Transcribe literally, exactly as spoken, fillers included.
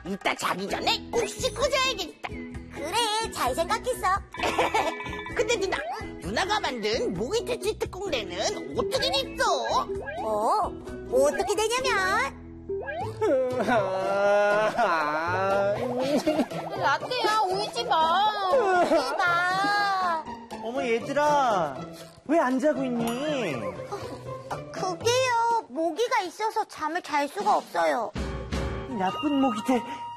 이따 자기 전에 꼭 씻고 자야겠다. 그래, 잘 생각했어. 근데 누나, 누나가 만든 모기 퇴치 특공대는 어떻게 됐어? 어, 어떻게 되냐면 라떼야, 울지 마. 울지 마. 어머, 얘들아. 왜 안 자고 있니? 그게요, 모기가 있어서 잠을 잘 수가 없어요. 이 나쁜 모기들.